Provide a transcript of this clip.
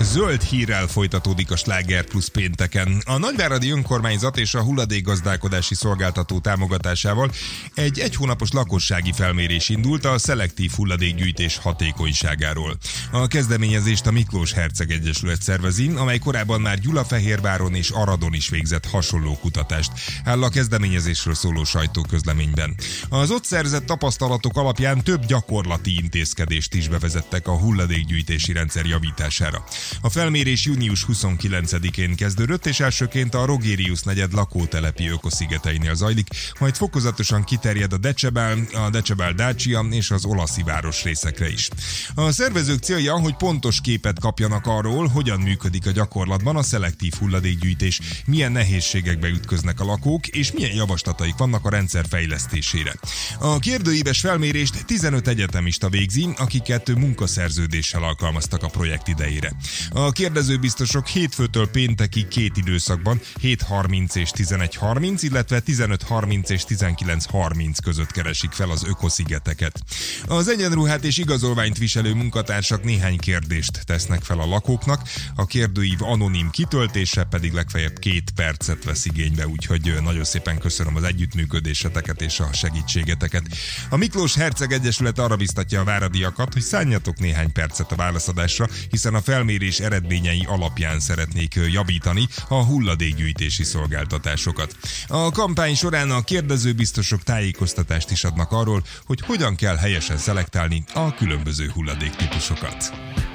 Zöld hírrel folytatódik a Sláger Plus pénteken. A Nagyváradi Önkormányzat és a hulladékgazdálkodási szolgáltató támogatásával egy hónapos lakossági felmérés indult a szelektív hulladékgyűjtés hatékonyságáról. A kezdeményezést a Miklós Herceg Egyesület szervezi, amely korábban már Gyulafehérváron és Aradon is végzett hasonló kutatást, áll a kezdeményezésről szóló sajtóközleményben. Az ott szerzett tapasztalatok alapján több gyakorlati intézkedést is bevezettek a hulladékgyűjtési rendszer javítására. A felmérés június 29-én kezdődött, és elsőként a Rogérius negyed lakótelepi ökoszigeteinél zajlik, majd fokozatosan kiterjed a Decebel Dácsia és az olaszi város részekre is. A szervezők célja, hogy pontos képet kapjanak arról, hogyan működik a gyakorlatban a szelektív hulladékgyűjtés, milyen nehézségekbe ütköznek a lakók, és milyen javaslataik vannak a rendszer fejlesztésére. A kérdőíves felmérést 15 egyetemista végzi, akiket munkaszerződéssel alkalmaztak a projekt idejére. A kérdezőbiztosok hétfőtől péntekig két időszakban 7:30 és 11:30, illetve 15:30 és 19:30 között keresik fel az ökoszigeteket. Az egyenruhát és igazolványt viselő munkatársak néhány kérdést tesznek fel a lakóknak, a kérdőív anonim kitöltése pedig legfeljebb 2 percet vesz igénybe, úgyhogy nagyon szépen köszönöm az együttműködéseteket és a segítségeteket. A Miklós Herceg Egyesület arra biztatja a váradiakat, hogy szánjatok néhány percet a válaszadásra, hiszen a felmérés eredményei alapján szeretnék javítani a hulladékgyűjtési szolgáltatásokat. A kampány során a kérdezőbiztosok tájékoztatást is adnak arról, hogy hogyan kell helyesen szelektálni a különböző hulladéktípusokat.